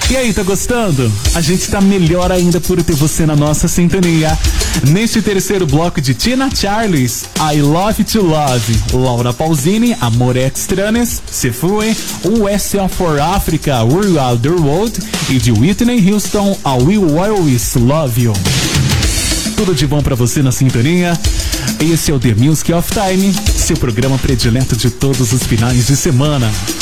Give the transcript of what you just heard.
E aí, tá gostando? A gente tá melhor ainda por ter você na nossa sintonia. Neste terceiro bloco de Tina Charles, I Love to Love, Laura Pausini, Amor Extranes, Se Fue, West for Africa, We Are the World e de Whitney Houston, I Will Always Love You. Tudo de bom pra você na sintonia. Esse é o The Music of Time, seu programa predileto de todos os finais de semana.